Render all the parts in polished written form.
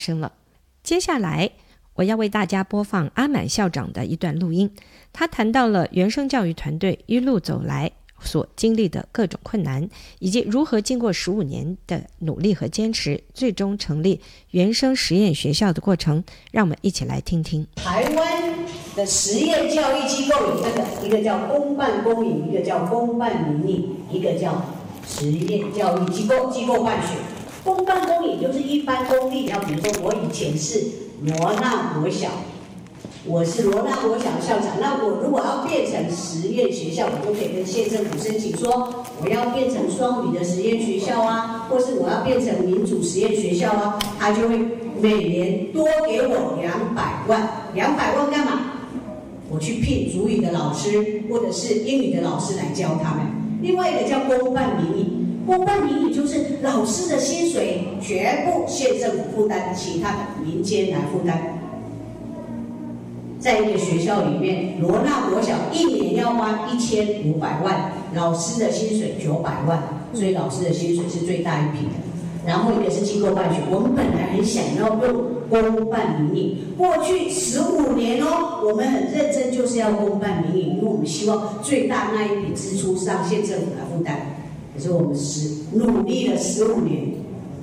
生了。接下来我要为大家播放阿满校长的一段录音，他谈到了原生教育团队一路走来所经历的各种困难，以及如何经过15年的努力和坚持，最终成立原生实验学校的过程。让我们一起来听听。 台湾的实验教育机构有3个，一个叫公办公营，一个叫公办民营，一个叫实验教育机构，机构办学。公办公营就是一般公立，比如说我以前是罗纳国小，我是罗纳国小校长，那我如果要变成实验学校，我就可以跟县政府申请说，我要变成双语的实验学校啊，或是我要变成民主实验学校啊，他就会每年多给我200万，200万干嘛？我去聘主语的老师或者是英语的老师来教他们。另外一个叫公办民营，公办民营就是老师的薪水全部县政府负担，其他的民间来负担。在一个学校里面，罗纳国小1年要花1500万，老师的薪水900万，所以老师的薪水是最大一批的。然后一个是机构办学，我们本来很想要用公办民营，过去15年哦，我们很认真就是要公办民营，因为我们希望最大那一笔支出上县政府来负担。可是我们努力了15年，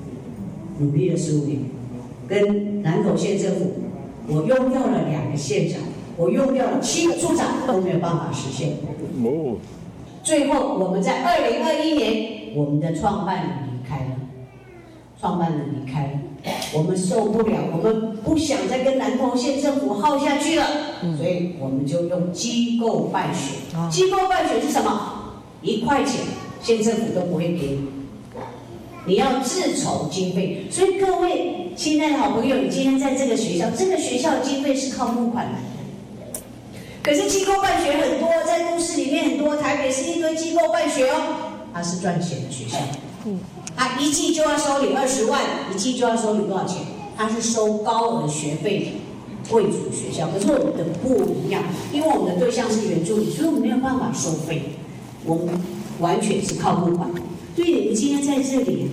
跟南投县政府，我用掉了2个县长，我用掉了7个处长，都没有办法实现。最后我们在2021年，我们的创办人离开了，我们受不了，我们不想再跟南投县政府耗下去了，所以我们就用机构办学。机构办学是什么？1块钱县政府都不会给你，你要自筹经费。所以各位亲爱的好朋友，你今天在这个学校，的经费是靠募款来的。可是机构办学很多，在都市里面很多，台北是一堆机构办学哦，它是赚钱的学校。他1季就要收你20万，1季就要收你多少钱？他是收高额学费的贵族学校。可是我们的不一样，因为我们的对象是原住民，所以我们没有办法收费，我们完全是靠募款。所以你们今天在这里，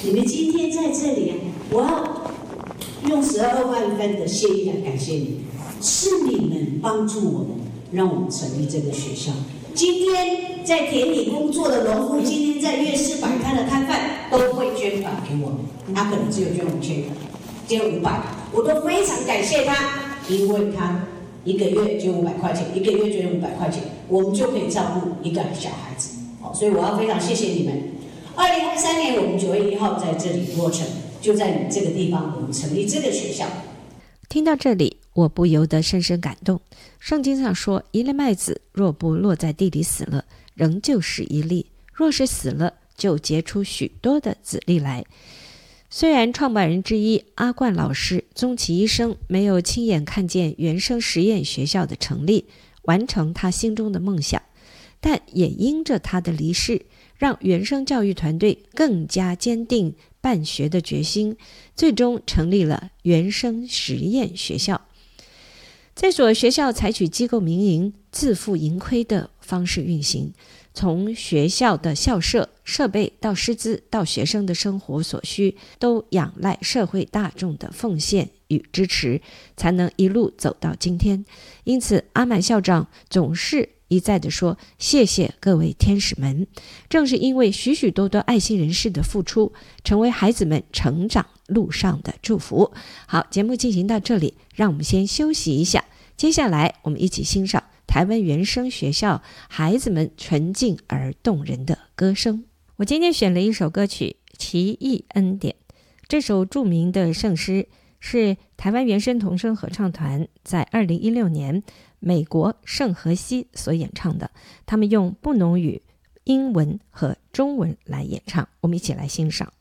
我要用12万分的谢意来感谢你，是你们帮助我们，让我们成立这个学校。今天在田里工作的农夫，今天在夜市摆摊的摊贩，都会捐款给我们。他可能只有捐5000，捐500，我都非常感谢他，因为他1个月捐500块钱，1个月捐500块钱，我们就可以照顾1个小孩子。所以我要非常谢谢你们。2023年我们9月1号在这里落成，就在你这个地方，我们成立这个学校。 听到这里，我不由得深深感动。圣经上说，一粒麦子若不落在地里死了，仍旧是一粒；若是死了，就结出许多的子粒来。虽然创办人之一阿冠老师终其一生没有亲眼看见原生实验学校的成立，完成他心中的梦想，但也因着他的离世，让原生教育团队更加坚定办学的决心，最终成立了原生实验学校。这所学校采取机构民营、自负盈亏的方式运行，从学校的校舍、设备到师资到学生的生活所需，都仰赖社会大众的奉献与支持，才能一路走到今天。因此，阿满校长总是一再地说，谢谢各位天使们。正是因为许许多多爱心人士的付出，成为孩子们成长路上的祝福。好，节目进行到这里，让我们先休息一下，接下来我们一起欣赏台湾原生学校孩子们纯净而动人的歌声。我今天选了一首歌曲《奇异恩典》，这首著名的圣诗是台湾原声童声合唱团在2016年美国圣荷西所演唱的，他们用布农语、英文和中文来演唱，我们一起来欣赏。